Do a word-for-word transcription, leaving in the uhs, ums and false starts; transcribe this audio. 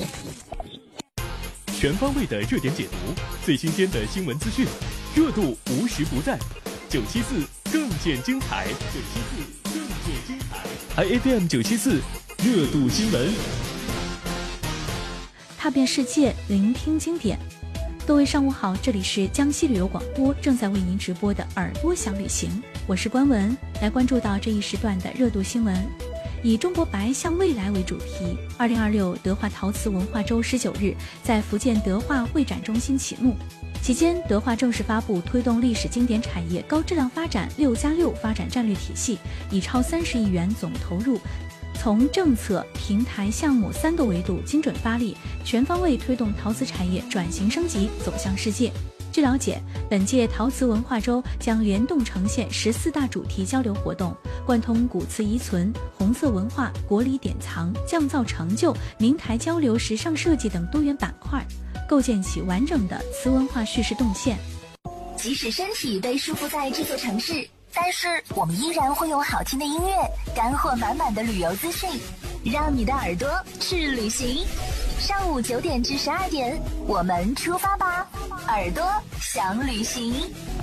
全方位的热点解读，最新鲜的新闻资讯，热度无时不在。九七四更见精彩，九七四更见精彩。I F M 九七四热度新闻， 踏遍世界，聆听经典。各位上午好，这里是江西旅游广播正在为您直播的耳朵想旅行，我是关文，来关注到这一时段的热度新闻。以中国白向未来为主题，二零二六德化陶瓷文化周十九日在福建德化会展中心启幕。期间，德化正式发布推动历史经典产业高质量发展六加六发展战略体系，以超三十亿元总投入，从政策、平台、项目三个维度精准发力，全方位推动陶瓷产业转型升级，走向世界。据了解，本届陶瓷文化周将联动呈现十四大主题交流活动，贯通古瓷遗存、红色文化、国礼典藏、匠造成就、明台交流、时尚设计等多元板块，构建起完整的瓷文化叙事动线。 即使身体被束缚在这座城市，但是我们依然会用好听的音乐、干货满满的旅游资讯，让你的耳朵去旅行。上午九点至十二点，我们出发吧，耳朵想旅行。